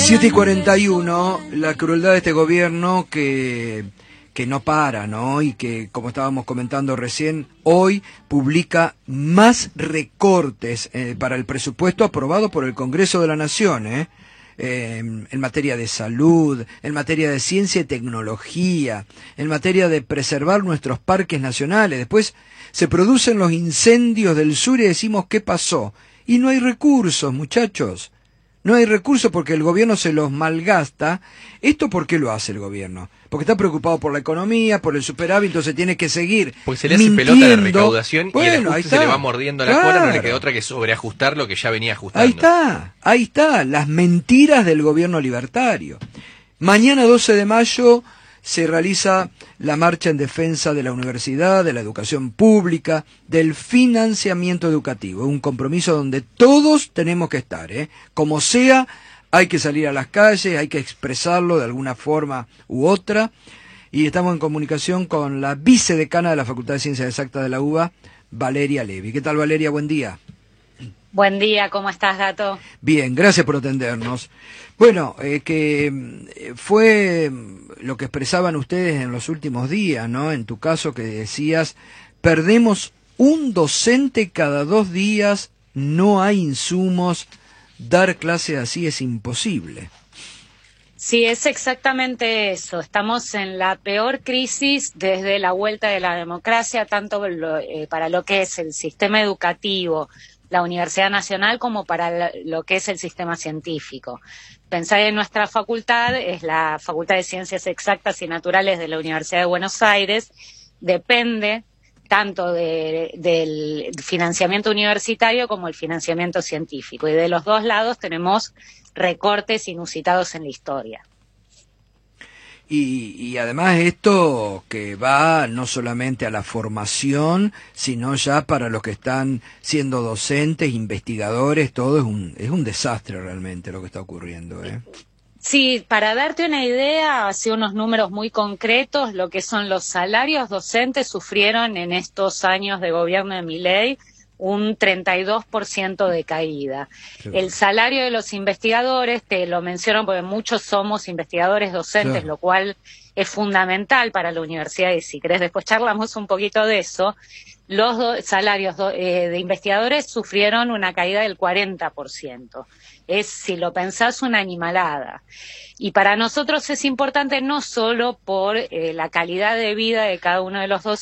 7:41, la crueldad de este gobierno que no para, ¿no? Y que, como estábamos comentando recién, hoy publica más recortes para el presupuesto aprobado por el Congreso de la Nación, en materia de salud, en materia de ciencia y tecnología, en materia de preservar nuestros parques nacionales. Después se producen los incendios del sur y decimos, ¿qué pasó? Y no hay recursos, muchachos. No hay recursos porque el gobierno se los malgasta. ¿Esto por qué lo hace el gobierno? Porque está preocupado por la economía, por el superávit, entonces tiene que seguir porque se le hace mintiendo. pelota la recaudación, bueno, y el ajuste se le va mordiendo la cola, no le queda otra que sobreajustar lo que ya venía ajustando. Ahí está, las mentiras del gobierno libertario. Mañana 12 de mayo se realiza la marcha en defensa de la universidad, de la educación pública, del financiamiento educativo. Un compromiso donde todos tenemos que estar, como sea, hay que salir a las calles, hay que expresarlo de alguna forma u otra. Y estamos en comunicación con la vicedecana de la Facultad de Ciencias Exactas de la UBA, Valeria Levi. ¿Qué tal, Valeria? Buen día. Buen día, ¿cómo estás, Gato? Bien, gracias por atendernos. Bueno, que fue lo que expresaban ustedes en los últimos días, ¿no? En tu caso que decías, perdemos un docente cada 2 días, no hay insumos, dar clases así es imposible. Sí, es exactamente eso. Estamos en la peor crisis desde la vuelta de la democracia, tanto para lo que es el sistema educativo, la Universidad Nacional, como para lo que es el sistema científico. Pensar en nuestra facultad, es la Facultad de Ciencias Exactas y Naturales de la Universidad de Buenos Aires, depende tanto del financiamiento universitario como el financiamiento científico. Y de los dos lados tenemos recortes inusitados en la historia. Y además esto que va no solamente a la formación, sino ya para los que están siendo docentes, investigadores, todo es un desastre realmente lo que está ocurriendo, Sí, para darte una idea, así unos números muy concretos, lo que son los salarios docentes sufrieron en estos años de gobierno de Milei un 32% de caída. Sí. El salario de los investigadores, te lo menciono porque muchos somos investigadores docentes, sí, lo cual es fundamental para la universidad, y si querés después charlamos un poquito de eso. Los salarios de investigadores sufrieron una caída del 40%. Es, si lo pensás, una animalada. Y para nosotros es importante no solo por la calidad de vida de cada uno de los docentes,